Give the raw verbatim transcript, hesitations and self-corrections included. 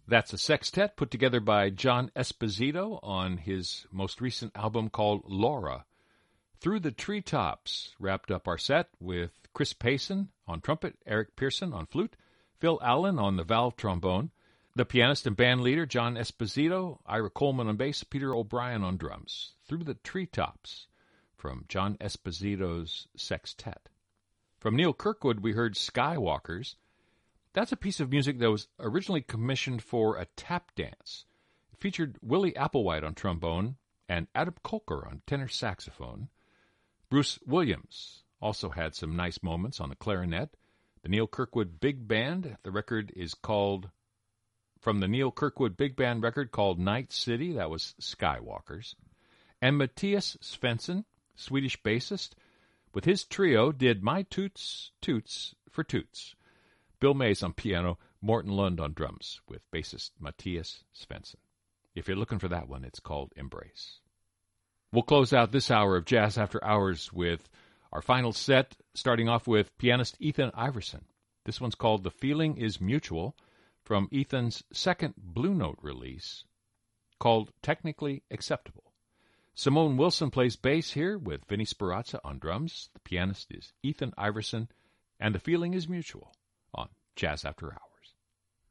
That's a sextet put together by John Esposito on his most recent album called Laura. Through the Treetops wrapped up our set with Chris Payson on trumpet, Eric Pearson on flute, Phil Allen on the valve trombone, the pianist and band leader John Esposito, Ira Coleman on bass, Peter O'Brien on drums. Through the Treetops from John Esposito's sextet. From Neil Kirkwood, we heard Skywalkers. That's a piece of music that was originally commissioned for a tap dance. It featured Willie Applewhite on trombone and Adam Kolker on tenor saxophone. Bruce Williams also had some nice moments on the clarinet. The Neil Kirkwood Big Band, the record is called, from the Neil Kirkwood Big Band record called Night City, that was Skywalkers. And Matthias Svensson, Swedish bassist, with his trio did My Toots, Toots for Toots. Bill Mays on piano, Morton Lund on drums, with bassist Matthias Svensson. If you're looking for that one, it's called Embrace. We'll close out this hour of Jazz After Hours with our final set, starting off with pianist Ethan Iverson. This one's called The Feeling is Mutual, from Ethan's second Blue Note release, called Technically Acceptable. Simone Wilson plays bass here with Vinnie Sperazza on drums. The pianist is Ethan Iverson, and The Feeling is Mutual on Jazz After Hours.